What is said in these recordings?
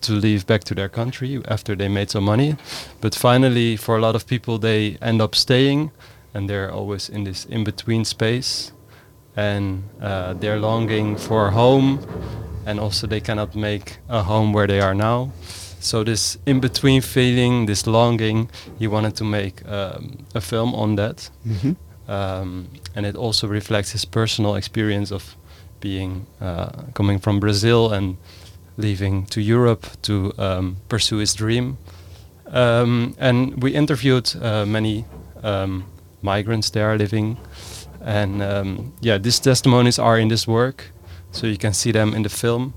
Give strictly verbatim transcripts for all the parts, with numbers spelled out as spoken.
to leave back to their country after they made some money. But finally, for a lot of people, they end up staying, and they're always in this in-between space, and uh, they're longing for home, and also they cannot make a home where they are now. So this in-between feeling, this longing, he wanted to make um, a film on that. Mm-hmm. Um, and it also reflects his personal experience of being uh, coming from Brazil and leaving to Europe to um, pursue his dream. Um, and we interviewed uh, many um, migrants there living, and um, yeah, these testimonies are in this work, so you can see them in the film.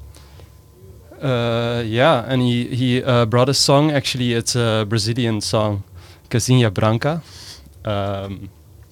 Uh, yeah, and he he uh, brought a song. Actually, it's a Brazilian song, Casinha Branca. Um,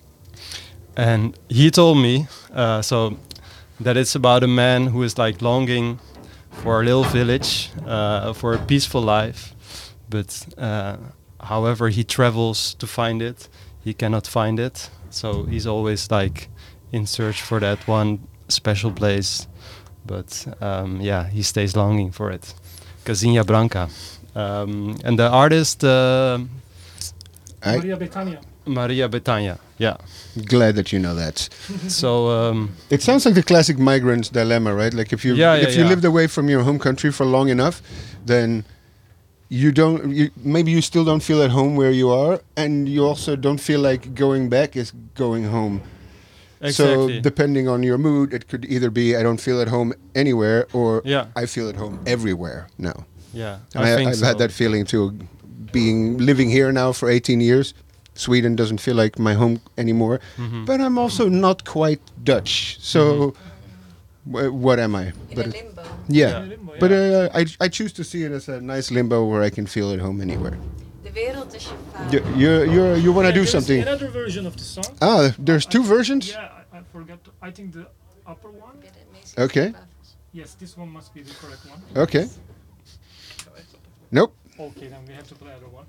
and he told me uh, so that it's about a man who is like longing for a little village, uh, for a peaceful life, but uh, however he travels to find it, he cannot find it. So he's always like in search for that one special place. But um, yeah, he stays longing for it. Casinha Branca. Um, and the artist... Uh, I- Maria Bethania. Maria Bethania, yeah. Glad that you know that. So... Um, It sounds like the classic migrant dilemma, right? Like if you Yeah, yeah, if you yeah. lived away from your home country for long enough, then you don't. You, maybe you still don't feel at home where you are, and you also don't feel like going back is going home. exactly. So depending on your mood, it could either be I don't feel at home anywhere, or Yeah. I feel at home everywhere now. yeah, And I, I think I've so. had that feeling too, being living here now for eighteen years. Sweden doesn't feel like my home anymore, Mhm. but I'm also not quite Dutch. So wh- what am I? In But a it- limbo. yeah, In a limbo, but yeah. uh, I I choose to see it as a nice limbo where I can feel at home anywhere. De wereld is je vader. You you you, you want to Yeah, do there's something? Another version of the song. Ah, there's two I- versions. Yeah, I, I forgot. To, I think the upper one. Vietnamese Okay. wafels. Yes, this one must be the correct one. Okay. Nope. Okay, then we have to play other one.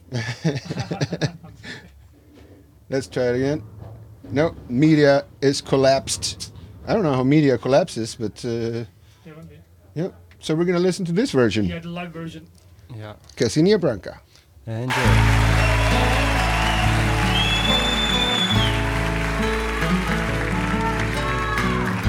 Let's try it again. No, media is collapsed. I don't know how media collapses, but uh, Yeah, one day. yeah. So we're gonna listen to this version, Yeah, the live version. Yeah, Casinha Branca. enjoy.